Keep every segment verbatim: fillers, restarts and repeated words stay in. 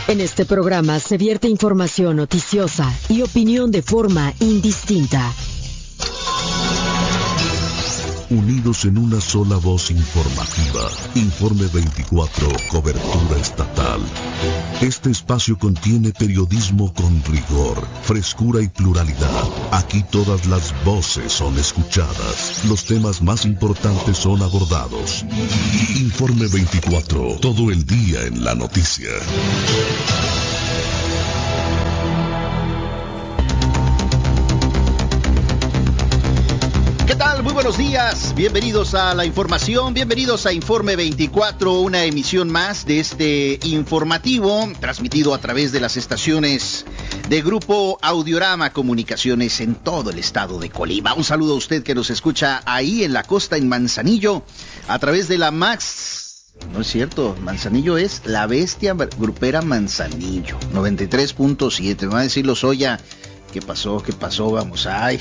En este programa se vierte información noticiosa y opinión de forma indistinta. Unidos en una sola voz informativa. Informe veinticuatro, cobertura estatal. Este espacio contiene periodismo con rigor, frescura y pluralidad. Aquí todas las voces son escuchadas. Los temas más importantes son abordados. Informe veinticuatro, todo el día en la noticia. ¿Qué tal? Muy buenos días, bienvenidos a la información, bienvenidos a Informe veinticuatro, una emisión más de este informativo, transmitido a través de las estaciones de Grupo Audiorama Comunicaciones en todo el estado de Colima. Un saludo a usted que nos escucha ahí en la costa, en Manzanillo, a través de la Max. No es cierto, Manzanillo es la bestia grupera Manzanillo, noventa y tres punto siete, me va a decir Lozoya. ¿Qué pasó? ¿Qué pasó? Vamos, ay.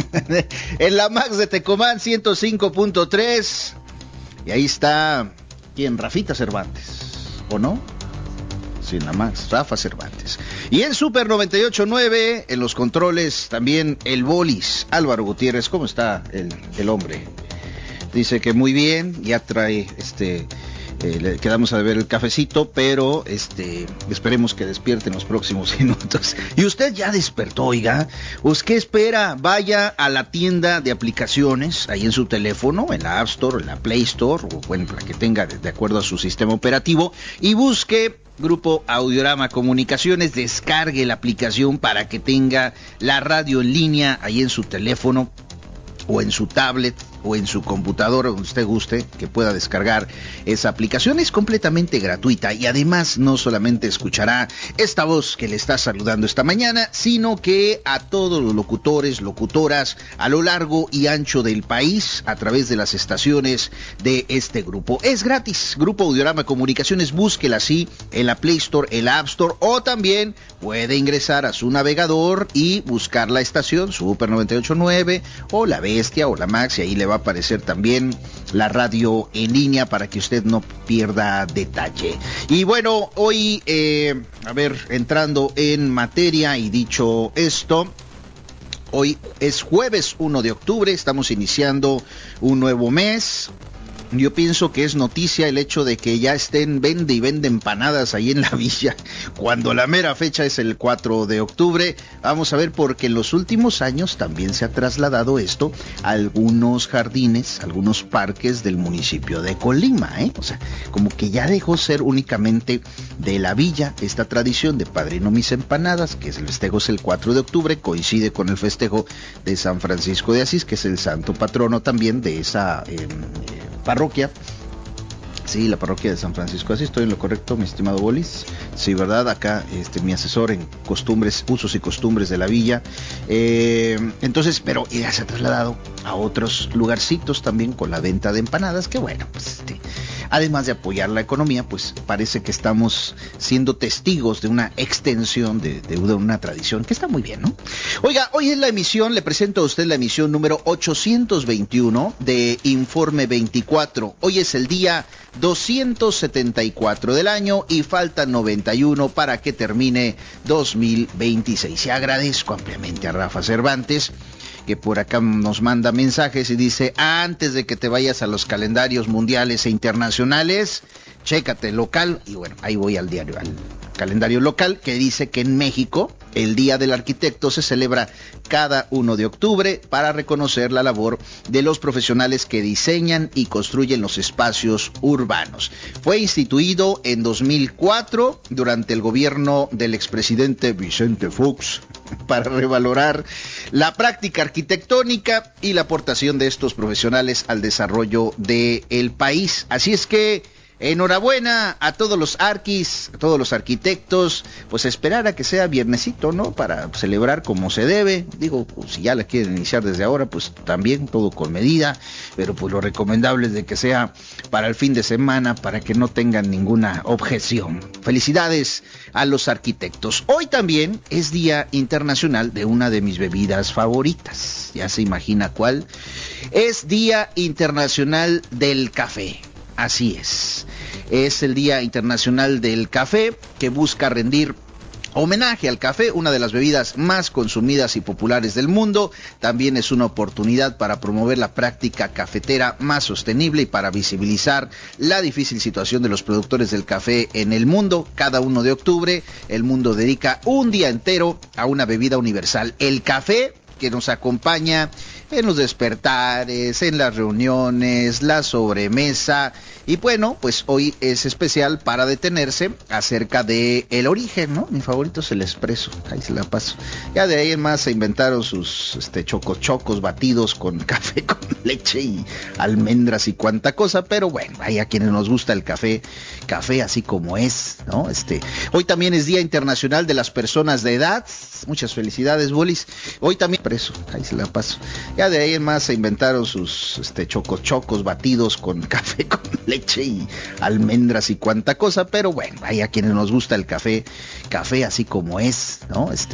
En la Max de Tecomán, ciento cinco punto tres. Y ahí está, ¿quién? Rafita Cervantes, ¿o no? Sí, en la Max, Rafa Cervantes. Y en Super noventa y ocho punto nueve, en los controles, también el Bolis, Álvaro Gutiérrez. ¿Cómo está el, el hombre? Dice que muy bien, ya trae este... Eh, le quedamos a ver el cafecito, pero este esperemos que despierte en los próximos minutos. Y usted ya despertó, oiga. ¿Pues qué espera? Vaya a la tienda de aplicaciones, ahí en su teléfono, en la App Store, en la Play Store, o bueno, la que tenga de acuerdo a su sistema operativo, y busque Grupo Audiorama Comunicaciones, descargue la aplicación para que tenga la radio en línea ahí en su teléfono, o en su tablet, o en su computadora, donde usted guste, que pueda descargar esa aplicación. Es completamente gratuita y además no solamente escuchará esta voz que le está saludando esta mañana, sino que a todos los locutores, locutoras, a lo largo y ancho del país, a través de las estaciones de este grupo. Es gratis, Grupo Audiorama Comunicaciones, búsquela así en la Play Store, en la App Store, o también puede ingresar a su navegador y buscar la estación, Super noventa y ocho punto nueve, o la Bestia, o la Max, y ahí le va a aparecer también la radio en línea para que usted no pierda detalle. Y bueno, hoy, eh, a ver, entrando en materia y dicho esto, hoy es jueves uno de octubre, estamos iniciando un nuevo mes. Yo pienso que es noticia el hecho de que ya estén vende y vende empanadas ahí en la villa, cuando la mera fecha es el cuatro de octubre. Vamos a ver, porque en los últimos años también se ha trasladado esto a algunos jardines, algunos parques del municipio de Colima, ¿eh? O sea, como que ya dejó ser únicamente de la villa esta tradición de padrino mis empanadas, que es el festejo es el cuatro de octubre, coincide con el festejo de San Francisco de Asís, que es el santo patrono también de esa eh, parroquia. Sí, la parroquia de San Francisco. Así estoy en lo correcto, mi estimado Bolis. Sí, ¿verdad? Acá este, mi asesor en costumbres, usos y costumbres de la villa. Eh, entonces, pero ya se ha trasladado a otros lugarcitos también con la venta de empanadas, que bueno, pues este, además de apoyar la economía, pues parece que estamos siendo testigos de una extensión de, de, de una tradición que está muy bien, ¿no? Oiga, hoy es la emisión, le presento a usted la emisión número ochocientos veintiuno de Informe veinticuatro. Hoy es el día doscientos setenta y cuatro del año y faltan noventa y uno para que termine dos mil veintiséis. Y agradezco ampliamente a Rafa Cervantes, que por acá nos manda mensajes y dice: antes de que te vayas a los calendarios mundiales e internacionales, chécate local. Y bueno, ahí voy al diario, al calendario local, que dice que en México el Día del Arquitecto se celebra cada uno de octubre para reconocer la labor de los profesionales que diseñan y construyen los espacios urbanos. Fue instituido en dos mil cuatro durante el gobierno del expresidente Vicente Fox para revalorar la práctica arquitectónica y la aportación de estos profesionales al desarrollo del país. Así es que enhorabuena a todos los arquis, a todos los arquitectos, pues esperar a que sea viernesito, ¿no? Para celebrar como se debe. Digo, pues, si ya la quieren iniciar desde ahora, pues también todo con medida, pero pues lo recomendable es de que sea para el fin de semana, para que no tengan ninguna objeción. Felicidades a los arquitectos. Hoy también es Día Internacional de una de mis bebidas favoritas. Ya se imagina cuál. Es Día Internacional del Café. Así es. Es el Día Internacional del Café, que busca rendir homenaje al café, una de las bebidas más consumidas y populares del mundo. También es una oportunidad para promover la práctica cafetera más sostenible y para visibilizar la difícil situación de los productores del café en el mundo. Cada uno de octubre, el mundo dedica un día entero a una bebida universal, el café, que nos acompaña en los despertares, en las reuniones, la sobremesa. Y bueno, pues hoy es especial para detenerse acerca de el origen, ¿no? Mi favorito es el espresso, ahí se la paso. Ya de ahí en más se inventaron sus este, chocochocos batidos con café con leche y almendras y cuanta cosa, pero bueno, hay a quienes nos gusta el café, café así como es, ¿no? Este, hoy también es Día Internacional de las Personas de Edad. Muchas felicidades, Bolis. Hoy también preso, ahí se la paso. Ya de ahí en más se inventaron sus este, chocochocos batidos con café con leche y almendras y cuanta cosa, pero bueno, hay a quienes nos gusta el café, café así como es, ¿no? Este